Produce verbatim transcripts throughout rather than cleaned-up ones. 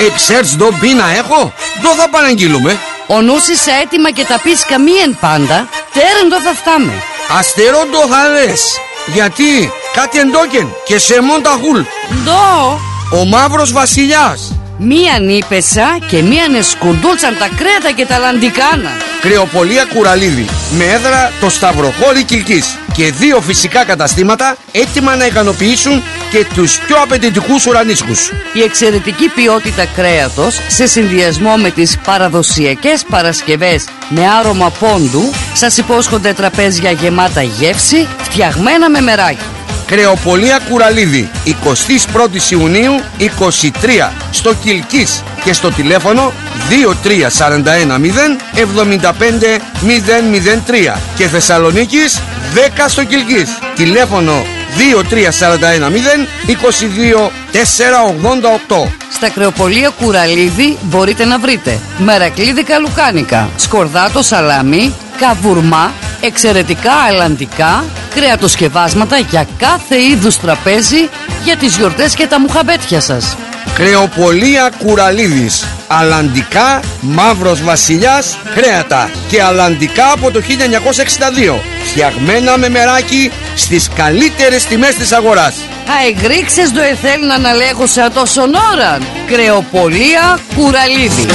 Εξέρτς δω πίνα έχω, δω θα παραγγείλουμε. Ο νους είσαι έτοιμα και τα πεις καμίεν πάντα, τέρεν το θα φτάμε. Αστερόν το θα λες, γιατί κάτι εντόκεν και σε μόνταχουλ. Ντο. Ο Μαύρος Βασιλιάς. Μίαν ύπεσα και μίαν εσκουντούλτσαν τα κρέατα και τα λαντικάνα. Κρεοπολία Κουραλίδη, με έδρα το Σταυροχώρι Κιλκής. Και δύο φυσικά καταστήματα έτοιμα να ικανοποιήσουν και τους πιο απαιτητικούς ουρανίσκους. Η εξαιρετική ποιότητα κρέατος σε συνδυασμό με τις παραδοσιακές παρασκευές με άρωμα πόντου σας υπόσχονται τραπέζια γεμάτα γεύση, φτιαγμένα με μεράκι. Κρεοπολία Κουραλίδη, εικοστή πρώτη Ιουνίου είκοσι τρία στο Κιλκής και στο τηλέφωνο δύο τρία τέσσερα ένα μηδέν εβδομήντα πέντε μηδέν μηδέν τρία και Θεσσαλονίκης δέκα στο Κιλκής. Τηλέφωνο δύο τρία τέσσερα ένα μηδέν είκοσι δύο τετρακόσια ογδόντα οκτώ. Στα Κρεοπολία Κουραλίδη μπορείτε να βρείτε μερακλίδικα λουκάνικα, σκορδάτο σαλάμι, καβουρμά, εξαιρετικά αλλαντικά, κρεατοσκευάσματα για κάθε είδους τραπέζι για τις γιορτές και τα μουχαμπέτια σας. Κρεοπολία Κουραλίδης, αλλαντικά Μαύρος Βασιλιάς κρέατα και αλλαντικά από το χίλια εννιακόσια εξήντα δύο, φτιαγμένα με μεράκι στις καλύτερες τιμές της αγοράς. Αεγρίξες το εθέλ να αναλέγωσα τόσον ώραν. Κρεοπολία Κουραλίδη.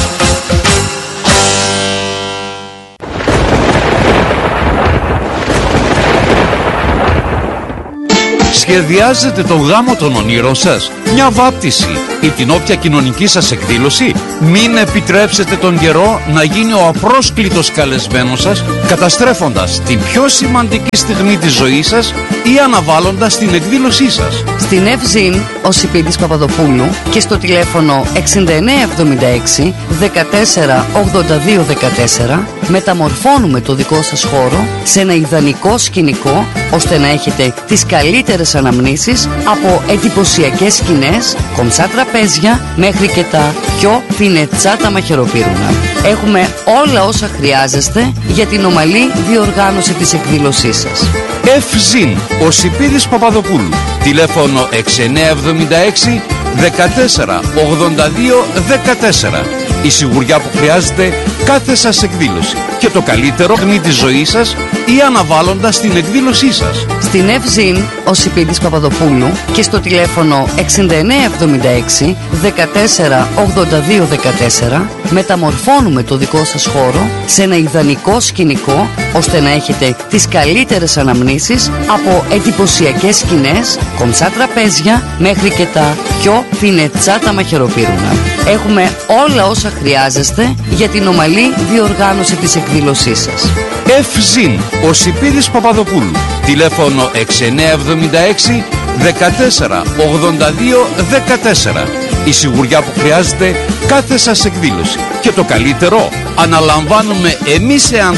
Σχεδιάζετε το γάμο των ονείρων σας, μια βάπτιση ή την όποια κοινωνική σας εκδήλωση? Μην επιτρέψετε τον καιρό να γίνει ο απρόσκλητος καλεσμένος σας, καταστρέφοντας την πιο σημαντική στιγμή της ζωής σας ή αναβάλλοντας την εκδήλωσή σας. Στην Ευζήν ο Σιπίδης Παπαδοπούλου και στο τηλέφωνο εξήντα εννέα εβδομήντα έξι δεκατέσσερα ογδόντα δύο δεκατέσσερα μεταμορφώνουμε το δικό σας χώρο σε ένα ιδανικό σκηνικό, ώστε να έχετε τις καλύτερες αναμνήσεις από εντυπωσιακές σκηνές, κομψά τραπέζια μέχρι και τα πιο φινετσά τα μαχαιροπύρουνα. Έχουμε όλα όσα χρειάζεστε για την ομαλή διοργάνωση της εκδήλωσής σας. Ευζήν ο Σιπίδης Παπαδοπούλου. Τηλέφωνο εξήντα εννέα εβδομήντα έξι δεκατέσσερα ογδόντα δύο δεκατέσσερα. Η σιγουριά που χρειάζεται κάθε σας εκδήλωση και το καλύτερο γνή της ζωής σας ή αναβάλλοντας την εκδήλωσή σας. Στην Ευζήν ο Σιπίδης Παπαδοπούλου και στο τηλέφωνο εξήντα εννέα εβδομήντα έξι δεκατέσσερα ογδόντα δύο δεκατέσερα μεταμορφώνουμε το δικό σας χώρο σε ένα ιδανικό σκηνικό, ώστε να έχετε τις καλύτερες αναμνήσεις από εντυπωσιακές σκηνές, κομψά τραπέζια μέχρι και τα πιο φινετσά τα μαχαιροπύρουνα. Έχουμε όλα όσα χρειάζεστε για την ομαλή διοργάνωση της εκδήλωσής σας. Ευζήν ο Σιπίδης Παπαδοπούλου. Τηλέφωνο εξήντα εννέα εβδομήντα έξι δεκατέσσερα ογδόντα δύο δεκατέσερα. Η σιγουριά που χρειάζεται κάθε σας εκδήλωση και το καλύτερο αναλαμβάνουμε εμείς εάν